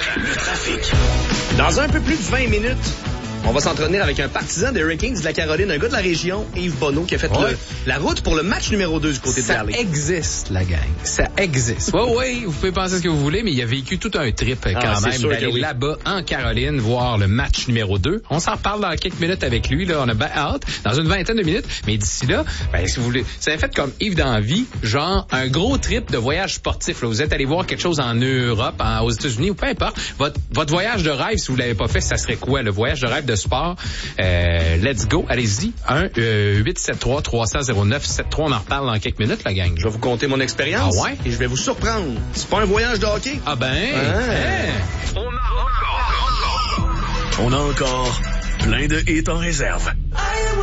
Le trafic. Dans un peu plus de 20 minutes, on va s'entretenir avec un partisan des Hurricanes de la Caroline, un gars de la région, Yves Bonneau, qui a fait la route pour le match numéro 2 du côté de Valley. Ça existe, la gang. Ça existe. Oui, vous pouvez penser ce que vous voulez, mais il a vécu tout un trip quand même d'aller là-bas en Caroline voir le match numéro 2. On s'en reparle dans quelques minutes avec lui. Là, on a bien hâte, dans une vingtaine de minutes. Mais d'ici là, si vous voulez, ça a fait comme Yves dans la vie, genre un gros trip de voyage sportif. Là. Vous êtes allé voir quelque chose en Europe, aux États-Unis ou peu importe. Votre voyage de rêve, si vous l'avez pas fait, ça serait quoi? Le voyage de rêve de sport? Let's go, allez-y. 1-873-300-0973. On en reparle dans quelques minutes, la gang. Je vais vous conter mon expérience. Ah ouais? Et je vais vous surprendre. C'est pas un voyage de hockey. Ah ben. On a encore plein de hits en réserve.